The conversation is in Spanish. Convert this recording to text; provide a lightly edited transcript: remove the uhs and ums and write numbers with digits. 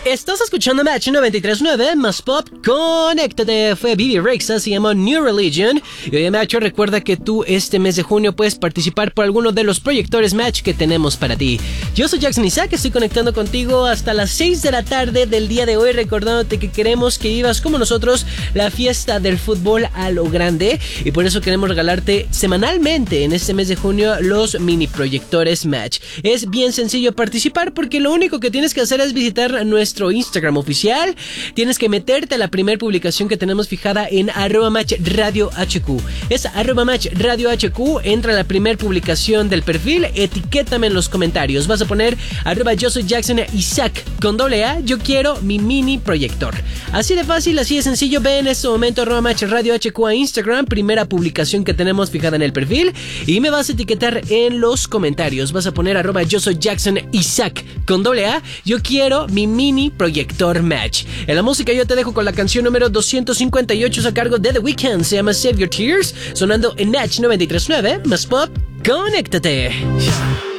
Estás escuchando Match 93.9 más Pop. Conéctate. Fue Bibi Rexha, se llamó New Religion. Y oye, Match, recuerda que tú este mes de junio puedes participar por alguno de los proyectores Match que tenemos para ti. Yo soy Jackson Isaac, estoy conectando contigo hasta las 6 de la tarde del día de hoy, recordándote que queremos que vivas como nosotros la fiesta del fútbol a lo grande. Y por eso queremos regalarte semanalmente en este mes de junio los mini proyectores Match. Es bien sencillo participar porque lo único que tienes que hacer es visitar nuestro Instagram oficial. Tienes que meterte a la primera publicación que tenemos fijada en @matchradiohq. Es @matchradiohq. Entra a la primera publicación del perfil, etiquétame en los comentarios. Vas a poner @yo soy Jackson Isaac con AA. Yo quiero mi mini proyector. Así de fácil, así de sencillo. Ve en este momento @matchradiohq a Instagram, primera publicación que tenemos fijada en el perfil, y me vas a etiquetar en los comentarios. Vas a poner @yo soy Jackson Isaac con AA. Yo quiero mi mini proyector Match. En la música yo te dejo con la canción número 258 a cargo de The Weeknd. Se llama Save Your Tears, sonando en Match 93.9 más Pop. Conéctate.